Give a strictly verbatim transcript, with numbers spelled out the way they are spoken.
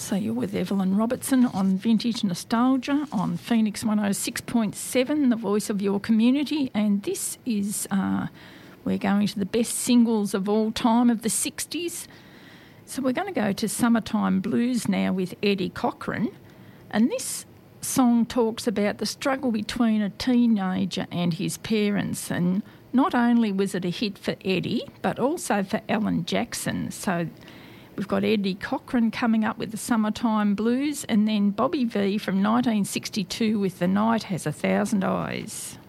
So you're with Evelyn Robertson on Vintage Nostalgia on Phoenix one oh six point seven, the voice of your community. And this is, uh, we're going to the best singles of all time of the sixties. So we're going to go to Summertime Blues now with Eddie Cochran. And this song talks about the struggle between a teenager and his parents. And not only was it a hit for Eddie, but also for Alan Jackson. So we've got Eddie Cochran coming up with the Summertime Blues, and then Bobby Vee from nineteen sixty-two with The Night Has a Thousand Eyes.